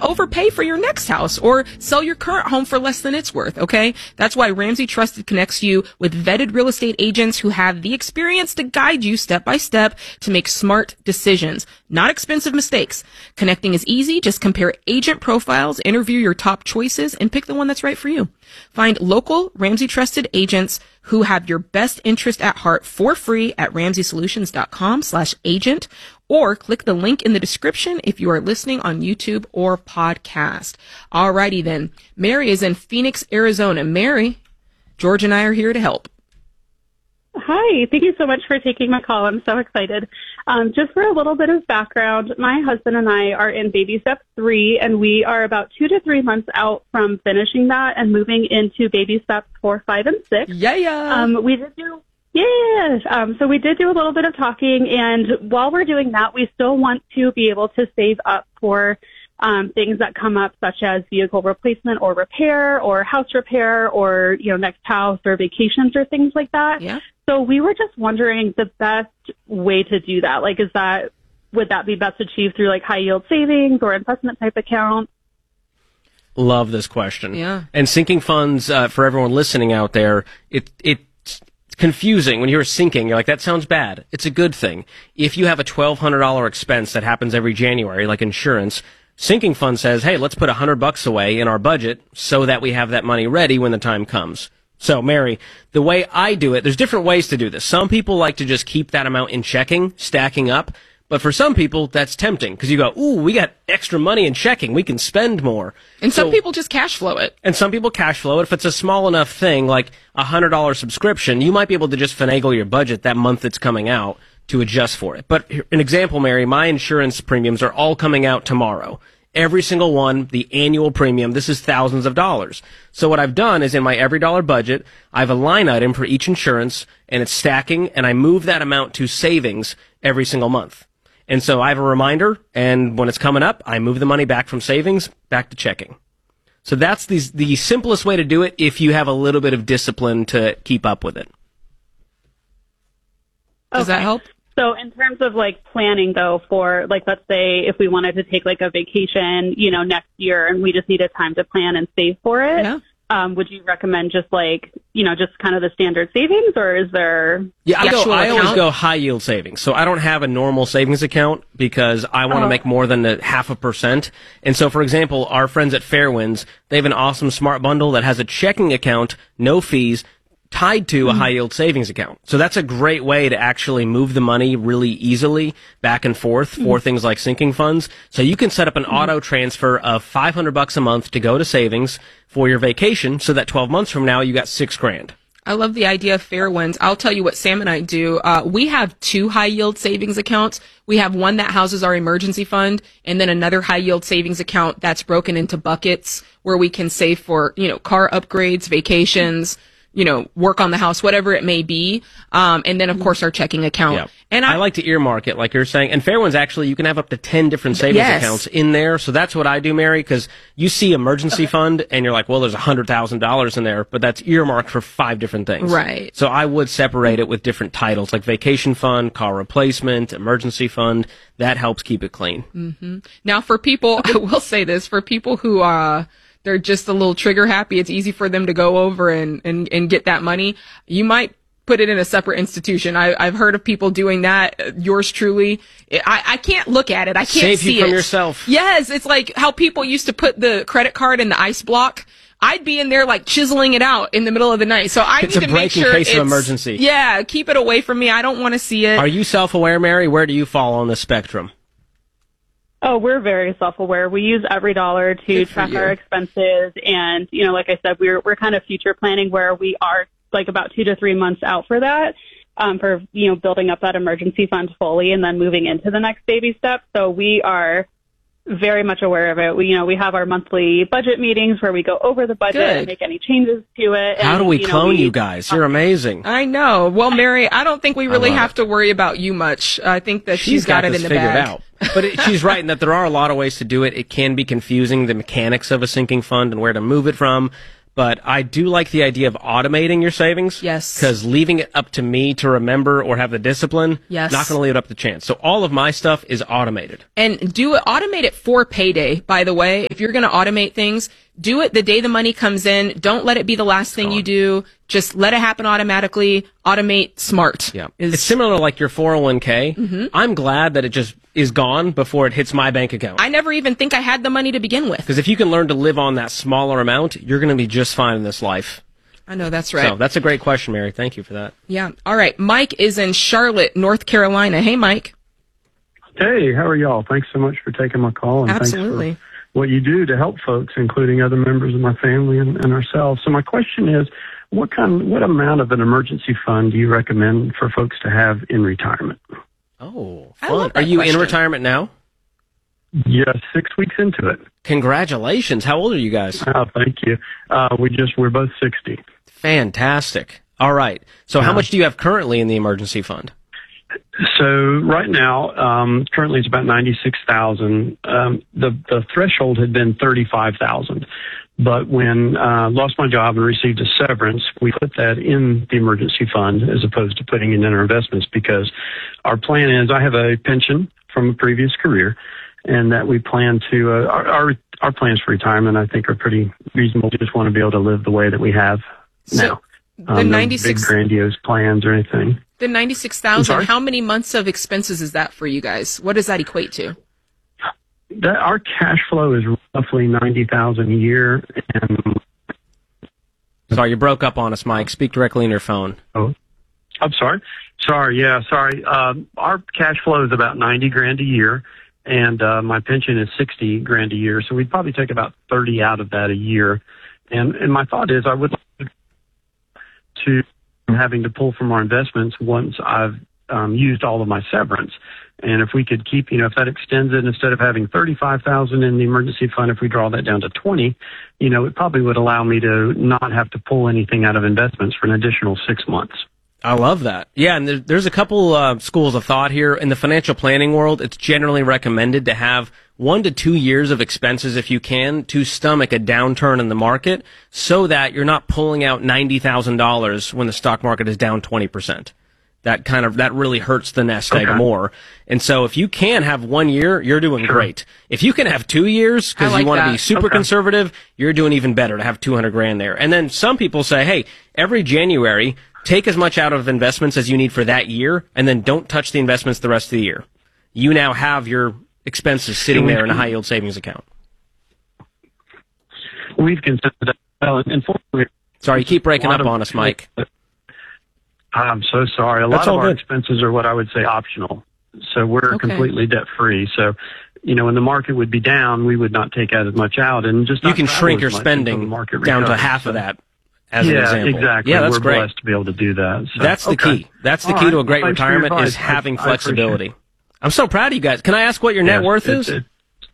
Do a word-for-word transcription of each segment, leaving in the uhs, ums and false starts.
overpay for your next house or sell your current home for less than it's worth, okay? That's why Ramsey Trusted connects you with vetted real estate agents who have the experience to guide you step by step to make smart decisions, not expensive mistakes. Connecting is easy. Just compare agent profiles, interview your top choices, and pick the one that's right for you. Find local Ramsey Trusted agents who have your best interest at heart for free at ramsey solutions dot com slash agent, or click the link in the description if you are listening on YouTube or podcast. Alrighty then. Mary is in Phoenix, Arizona. Mary, George and I are here to help. Hi, thank you so much for taking my call. I'm so excited. Um, just for a little bit of background, my husband and I are in baby step three, and we are about two to three months out from finishing that and moving into baby steps four, five, and six. Yeah, yeah. Um, we did do, yes. Um, so we did do a little bit of talking, and while we're doing that, we still want to be able to save up for um, things that come up, such as vehicle replacement or repair, or house repair, or you know, next house or vacations or things like that. Yeah. So we were just wondering the best way to do that. Like, is that, would that be best achieved through like high yield savings or investment type account? Love this question. Yeah. And sinking funds, uh, for everyone listening out there, it, it's confusing. When you hear sinking, you're like, that sounds bad. It's a good thing. If you have a twelve hundred dollars expense that happens every January, like insurance, sinking fund says, hey, let's put a hundred bucks away in our budget so that we have that money ready when the time comes. So, Mary, the way I do it, there's different ways to do this. Some people like to just keep that amount in checking, stacking up. But for some people, that's tempting because you go, ooh, we got extra money in checking. We can spend more. And some so, people just cash flow it. And some people cash flow it. If it's a small enough thing, like a one hundred dollars subscription, you might be able to just finagle your budget that month it's coming out to adjust for it. But an example, Mary, my insurance premiums are all coming out tomorrow. Every single one, the annual premium, this is thousands of dollars. So what I've done is in my every dollar budget, I have a line item for each insurance, and it's stacking, and I move that amount to savings every single month. And so I have a reminder, and when it's coming up, I move the money back from savings back to checking. So that's the, the simplest way to do it if you have a little bit of discipline to keep up with it. Does Okay. that help? So in terms of like planning though for like, let's say if we wanted to take like a vacation, you know, next year and we just needed time to plan and save for it, Yeah. um, would you recommend just like, you know, just kind of the standard savings, or is there? Yeah, I, go, Actual I always account? go high yield savings. So I don't have a normal savings account because I want to Oh. make more than a half a percent. And so, for example, our friends at Fairwinds, they have an awesome smart bundle that has a checking account, no fees, tied to a high yield savings account. So that's a great way to actually move the money really easily back and forth for things like sinking funds. So you can set up an auto transfer of five hundred bucks a month to go to savings for your vacation so that twelve months from now you got six grand. I love the idea of Fairwinds. I'll tell you what Sam and I do. Uh, we have two high yield savings accounts. We have one that houses our emergency fund, and then another high yield savings account that's broken into buckets where we can save for, you know, car upgrades, vacations, you know, work on the house, whatever it may be. Um, and then of course our checking account. Yeah. And I, I, like to earmark it, like you're saying. And Fairwinds, actually, you can have up to ten different savings Yes. accounts in there. So that's what I do, Mary, because you see emergency fund and you're like, well, there's one hundred thousand dollars in there, but that's earmarked for five different things. Right. So I would separate it with different titles, like vacation fund, car replacement, emergency fund. That helps keep it clean. Mm-hmm. Now for people, I will say this, for people who, uh, they're just a little trigger happy, it's easy for them to go over and, and, and get that money. You might put it in a separate institution. I, I've heard of people doing that. Yours truly. I, I can't look at it. I can't Save see you from it. yourself. Yes. It's like how people used to put the credit card in the ice block. I'd be in there like chiseling it out in the middle of the night. So I It's need a to break make in sure case of it's- emergency. Yeah. Keep it away from me. I don't want to see it. Are you self-aware, Mary? Where do you fall on the spectrum? Oh, we're very self-aware. We use every dollar to Good for track you. our expenses. And, you know, like I said, we're, we're kind of future planning where we are like about two to three months out for that, um, for, you know, building up that emergency fund fully and then moving into the next baby step. So we are very much aware of it. We, you know, we have our monthly budget meetings where we go over the budget Good. and make any changes to it. How and, do we you know, clone we- you guys? You're amazing. I know. Well, Mary, I don't think we really love have it. to worry about you much. I think that she's got, it this in the figured bag. out. But it, she's right in that there are a lot of ways to do it. It can be confusing, the mechanics of a sinking fund and where to move it from. But I do like the idea of automating your savings. Yes. Because leaving it up to me to remember or have the discipline, Yes. not going to leave it up to chance. So all of my stuff is automated. And do it, automate it for payday, by the way. If if you're going to automate things, do it the day the money comes in. Don't let it be the last thing you do. Just let it happen automatically. Automate smart. Yeah. Is- It's similar to like your four oh one k. Mm-hmm. I'm glad that it just is gone before it hits my bank account. I never even think I had the money to begin with. Because if you can learn to live on that smaller amount, you're going to be just fine in this life. I know, that's right. So that's a great question, Mary. Thank you for that. Yeah. All right. Mike is in Charlotte, North Carolina. Hey, Mike. Hey, how are y'all? Thanks so much for taking my call, and Absolutely. thanks for what you do to help folks, including other members of my family and, and ourselves. So my question is, what kind, what amount of an emergency fund do you recommend for folks to have in retirement? Oh, I fun. love that Are you question. in retirement now? Yes, six weeks into it. Congratulations. How old are you guys? Oh, thank you. Uh, we just, we're both sixty. Fantastic. All right. So how Yeah. much do you have currently in the emergency fund? So right now, um, currently it's about ninety-six thousand. Um, the, the threshold had been thirty-five thousand. But when I uh, lost my job and received a severance, we put that in the emergency fund as opposed to putting it in our investments, because our plan is, I have a pension from a previous career, and that we plan to, uh, our, our, our plans for retirement, I think, are pretty reasonable. We just want to be able to live the way that we have So now. the Um, no ninety-six big grandiose plans or anything. The ninety-six I'm thousand, sorry? how many months of expenses is that for you guys? What does that equate to? That, our cash flow is roughly ninety thousand a year, and Sorry, you broke up on us, Mike. Speak directly in your phone. oh, I'm sorry. Sorry, yeah, sorry. Um, our cash flow is about ninety grand a year, and uh, my pension is sixty grand a year. So we'd probably take about thirty out of that a year. And and my thought is, I would like to having to pull from our investments once I've um, used all of my severance. And if we could keep, you know, if that extends it, instead of having thirty-five thousand in the emergency fund, if we draw that down to twenty, you know, it probably would allow me to not have to pull anything out of investments for an additional six months. I love that. Yeah, and there, there's a couple uh, schools of thought here. In the financial planning world, it's generally recommended to have one to two years of expenses, if you can, to stomach a downturn in the market so that you're not pulling out ninety thousand dollars when the stock market is down twenty percent. That kind of, that really hurts the nest egg Okay. more. And so if you can have one year, you're doing Sure. great. If you can have two years because I like you want to that. be super Okay. conservative, you're doing even better to have two hundred grand there. And then some people say, hey, every January, take as much out of investments as you need for that year, and then don't touch the investments the rest of the year. You now have your expenses sitting there in a high yield savings account. We've considered that. Well, unfortunately, Sorry, you keep breaking a lot up of- on us, Mike. I'm so sorry. A That's lot all of our good. expenses are what I would say optional. So we're Okay. completely debt free. So, you know, when the market would be down, we would not take out as much out, and just You not can travel shrink as your much until the spending market down to recovers. half So- of that, as yeah, an example. exactly. Yeah, that's we're great. blessed to be able to do that. So, That's the okay. key. That's the All key right. to a great Well, thanks for your retirement is advice. I- having I appreciate flexibility. it. I'm so proud of you guys. Can I ask what your net Yeah, worth it- is? it-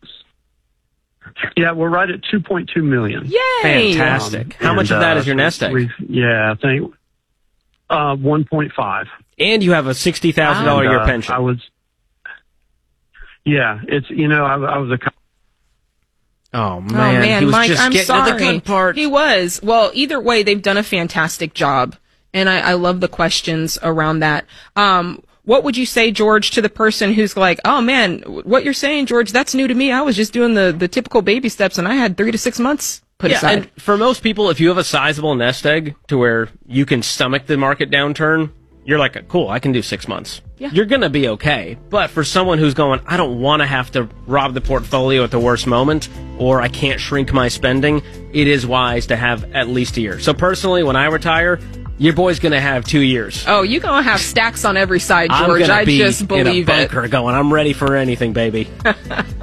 yeah, we're right at two point two million. Yay! Fantastic. Um, How much and, of that uh, is your nest egg? we've- Yeah, I think uh, one point five. And you have a sixty thousand dollars a And, year uh, pension. I was, yeah, it's, you know, I, I was a, Oh Oh man, man, he was Mike, just I'm getting sorry. to the good part. He was. Well, either way, they've done a fantastic job, and I, I love the questions around that. Um, what would you say, George, to the person who's like, "Oh man, what you're saying, George? That's new to me. I was just doing the the typical baby steps, and I had three to six months put Yeah, aside." and for most people, if you have a sizable nest egg to where you can stomach the market downturn, you're like, cool, I can do six months. Yeah. You're going to be okay. But for someone who's going, I don't want to have to rob the portfolio at the worst moment, or I can't shrink my spending, it is wise to have at least a year. So personally, when I retire, your boy's going to have two years. Oh, you're gonna have stacks on every side, I'm George. gonna I be just believe in a it. bunker going, I'm ready for anything, baby.